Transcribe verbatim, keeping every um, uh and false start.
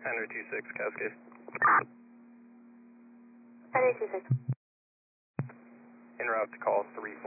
Henry two six, Cascade. Henry two six. En route to call three